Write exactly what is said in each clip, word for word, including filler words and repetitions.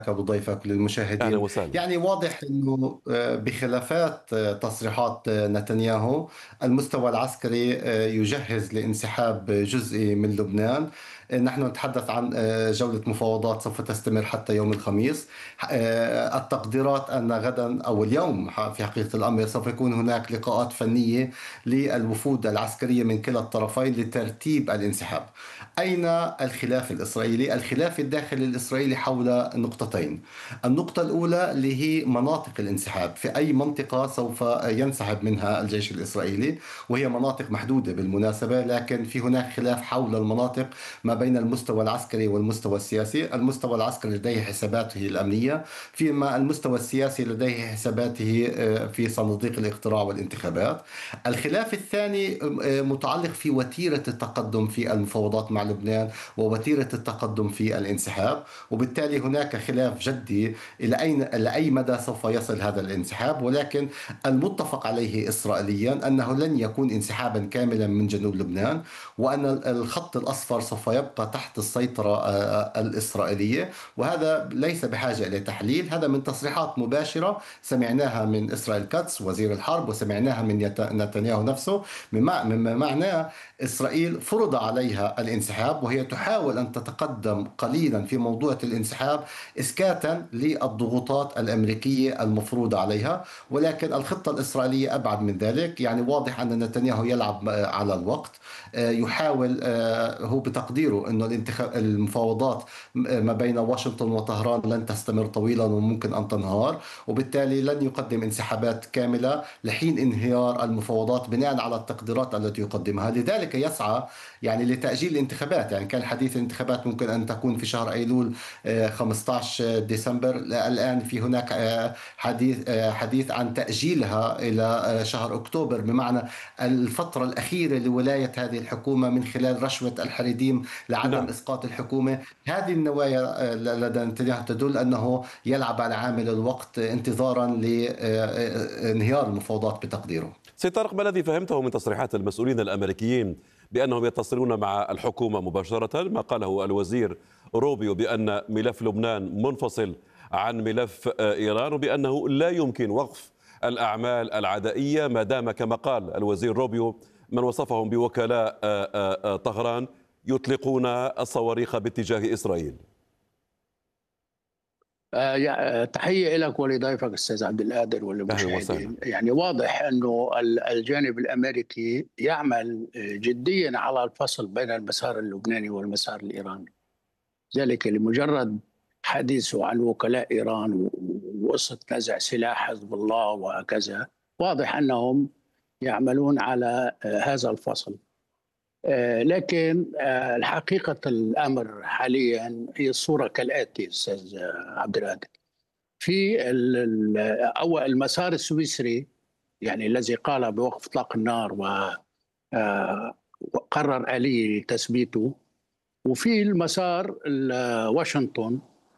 وضيفك أهلا للمشاهدين. وسهلا. يعني واضح أنه آه، بخلافات آه، تصريحات آه، نتنياهو، المستوى العسكري آه، يجهز لانسحاب جزئي من لبنان. آه، نحن نتحدث عن آه، جولة مفاوضات سوف تستمر حتى يوم الخميس. آه، التقديرات أن غدا أو اليوم في حقيقة الأمر سوف يكون هناك لقاءات فنية للوفود العسكرية من كلا الطرفين لترتيب الانسحاب. أين الخلاف الإسرائيلي؟ الخلاف الداخلي الإسرائيلي حول نقطتين. النقطة الأولى اللي هي مناطق الانسحاب، في أي منطقة سوف ينسحب منها الجيش الإسرائيلي، وهي مناطق محدودة بالمناسبة، لكن في هناك خلاف حول المناطق ما بين المستوى العسكري والمستوى السياسي. المستوى العسكري لديه حساباته الأمنية، فيما المستوى السياسي لديه حساباته آه، في صناديق الاقتراع والانتخابات. الخلاف الثاني آه، متعلق في وتيرة التقدم في المفاوضات مع لبنان ووتيرة التقدم في الانسحاب، وبالتالي هناك خلاف جدي إلى أين إلى أي مدى سوف يصل هذا الانسحاب. ولكن المتفق عليه إسرائيليا أنه لن يكون انسحابا كاملا من جنوب لبنان، وأن الخط الأصفر سوف يبقى تحت السيطرة آه، الإسرائيلية، وهذا ليس بحاجة إلى تحليل. هذا من تصريحات مباشرة سمعناها من إسرائيل كاتس وزير الحرب، وسمعناها من يت- نتنياهو نفسه، مما مما معناه إسرائيل فرض عليها الانسحاب، وهي تحاول أن تتقدم قليلا في موضوع الانسحاب إسكاتا للضغوطات الأمريكية المفروضة عليها. ولكن الخطة الإسرائيلية أبعد من ذلك. يعني واضح أن نتنياهو يلعب على الوقت، يحاول هو بتقديره أن الانتخاب المفاوضات ما بين واشنطن وطهران لن تستمر طويلا وممكن أن تنهار، وبالتالي لن يقدم انسحابات كاملة لحين انهيار المفاوضات بناء على التقديرات التي يقدمها. لذلك يسعى يعني لتأجيل الانتخابات. يعني كان حديث الانتخابات ممكن أن تكون في شهر أيلول آه، خمسة عشر ديسمبر، لا، الآن في هناك آه، حديث آه، حديث عن تأجيلها إلى آه، شهر أكتوبر، بمعنى الفترة الأخيرة لولاية هذه الحكومة من خلال رشوة الحريديم لعدم نعم. إسقاط الحكومة. هذه النوايا آه، لدى نتنياهو تدل أنه يلعب على عامل الوقت انتظارا لانهيار المفاوضات بتقديره. سيد طارق، ما الذي فهمته من تصريحات المسؤولين الأمريكيين بأنهم يتصلون مع الحكومة مباشرة؟ ما قاله الوزير روبيو بأن ملف لبنان منفصل عن ملف آه، إيران، وبأنه لا يمكن وقف الأعمال العدائية ما دام، كما قال الوزير روبيو، من وصفهم بوكلاء آه، آه، آه، طهران يطلقون الصواريخ باتجاه إسرائيل. آه، يع- تحية لك ولضيفك أستاذ عبد القادر أهلا وسهلا. وللمشاهدين. يعني واضح أنه ال- الجانب الأمريكي يعمل آه، جديا على الفصل بين المسار اللبناني والمسار الإيراني، ذلك لمجرد حديثه عن وكلاء إيران و- وقصة نزع سلاح حزب الله وكذا. واضح أنهم يعملون على آه، هذا الفصل. آه، لكن آه، الحقيقة الأمر حاليا هي الصورة كالآتي أستاذ آه، عبد القادر. في ال- ال- أول المسار السويسري، يعني الذي قال بوقف إطلاق النار و- وقرر آلية لتثبيته، وفي المسار ال- واشنطن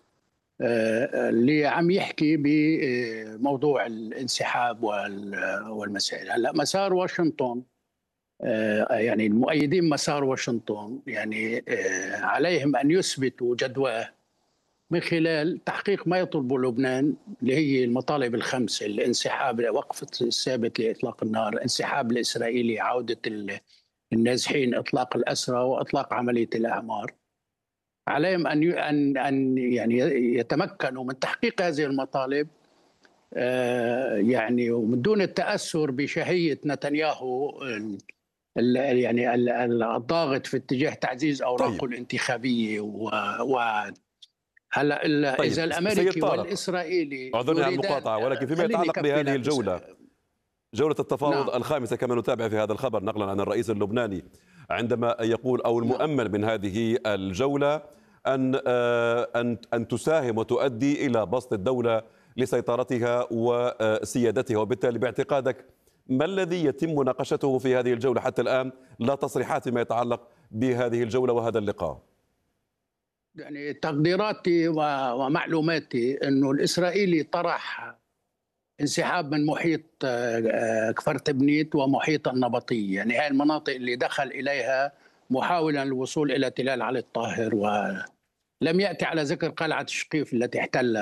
آه، اللي عم يحكي بموضوع الانسحاب وال- والمسائل. هلا مسار واشنطن، آه، يعني المؤيدين مسار واشنطن يعني آه، عليهم أن يثبتوا جدواه من خلال تحقيق ما يطلبه لبنان، اللي هي المطالب الخمسة: الانسحاب، وقف الثابت لإطلاق النار، انسحاب الإسرائيلي، عودة ال- النازحين، إطلاق الأسرى، وإطلاق عملية الأعمار. عليهم أن ي- أن أن يعني يتمكنوا من تحقيق هذه المطالب، آه، يعني ومن دون التأثر بشهية نتنياهو ال- ال- يعني ال- ال- الضاغط في اتجاه تعزيز طيب. أوراقه الانتخابية و و- هلا ال- طيب اذا سيد الامريكي طارق، والاسرائيلي اعذرني على يريدان، المقاطعة، ولكن فيما خليني يتعلق اكفي بهذه لك بس. الجولة، جولة التفاوض نعم. الخامسة كما نتابع في هذا الخبر نقلا عن الرئيس اللبناني، عندما يقول أو نعم. المؤمل من هذه الجولة أن آه، أن أن تساهم وتؤدي إلى بسط الدولة لسيطرتها وسيادتها، وبالتالي باعتقادك ما الذي يتم مناقشته في هذه الجولة حتى الآن؟ لا تصريحات فيما يتعلق بهذه الجولة وهذا اللقاء. يعني تقديراتي و- ومعلوماتي انه الاسرائيلي طرح انسحاب من محيط آه، آه، كفر تبنيت ومحيط النبطية، يعني هاي المناطق اللي دخل اليها محاولا الوصول الى تلال علي الطاهر لم يأتي على ذكر قلعة الشقيف التي احتل